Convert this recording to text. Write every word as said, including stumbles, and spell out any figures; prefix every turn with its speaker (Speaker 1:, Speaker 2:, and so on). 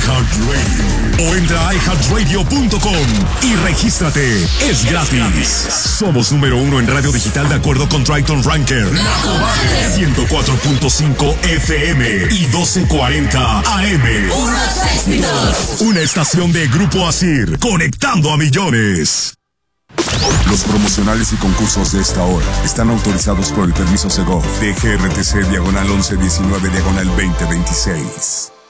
Speaker 1: iHeartRadio o entra a i heart radio punto com y regístrate. Es gratis. Somos número uno en radio digital de acuerdo con Triton Ranker. ciento cuatro punto cinco F M y doce cuarenta A M.
Speaker 2: Unos éxitos.
Speaker 1: Una estación de Grupo Asir, conectando a millones. Los promocionales y concursos de esta hora están autorizados por el permiso Segov de G R T C diagonal once diecinueve diagonal veinte veintiséis.